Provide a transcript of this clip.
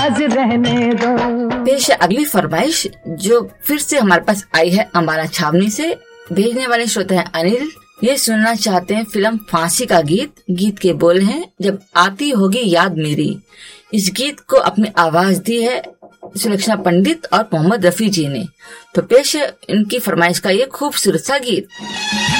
आज रहने दो। पेश है अगली फरमाइश जो फिर से हमारे पास आई है अम्बाला छावनी से। भेजने वाले श्रोता हैं अनिल। ये सुनना चाहते हैं फिल्म फांसी का गीत। गीत के बोल हैं, जब आती होगी याद मेरी। इस गीत को अपनी आवाज दी है सुलक्षणा पंडित और मोहम्मद रफी जी ने। तो पेश है इनकी फरमाइश का ये खूबसूरत सा गीत।